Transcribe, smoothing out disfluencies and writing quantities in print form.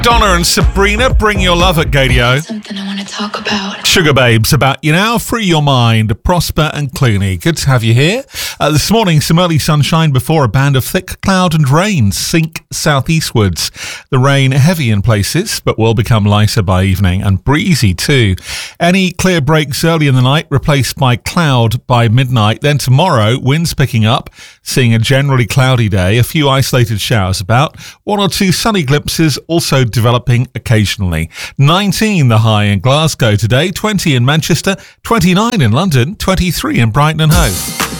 Donna and Sabrina, bring your love at Gadio. Something I want to talk about. Sugar Babes, about you now. Free your mind. Prosper and Clooney. Good to have you here. This morning, some early sunshine before a band of thick cloud and rain sink southeastwards. The rain heavy in places, but will become lighter by evening and breezy too. Any clear breaks early in the night, replaced by cloud by midnight. Then tomorrow, winds picking up, seeing a generally cloudy day, a few isolated showers about, one or two sunny glimpses also developing occasionally. 19 the high in Glasgow today, 20 in Manchester, 29 in London, 23 in Brighton and Hove.